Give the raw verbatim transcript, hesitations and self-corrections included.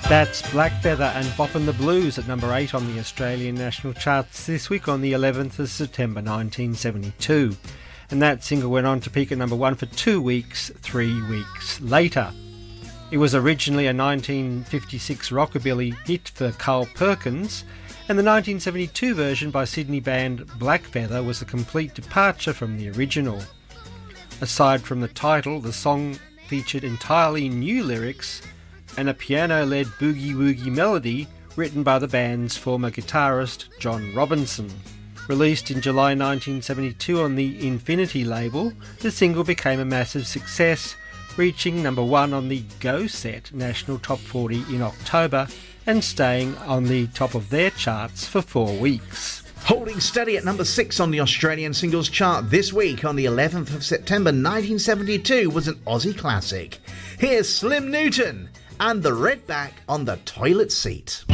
That's Blackfeather and Boppin' the Blues at number eight on the Australian national charts this week on the eleventh of September nineteen seventy-two. And that single went on to peak at number one for two weeks, three weeks later. It was originally a nineteen fifty-six rockabilly hit for Carl Perkins, and the nineteen seventy-two version by Sydney band Blackfeather was a complete departure from the original. Aside from the title, the song featured entirely new lyrics and a piano-led boogie-woogie melody written by the band's former guitarist John Robinson. Released in July nineteen seventy-two on the Infinity label, the single became a massive success, reaching number one on the Go Set National Top forty in October and staying on the top of their charts for four weeks. Holding steady at number six on the Australian singles chart this week on the eleventh of September nineteen seventy-two was an Aussie classic. Here's Slim Newton and the Redback on the Toilet Seat.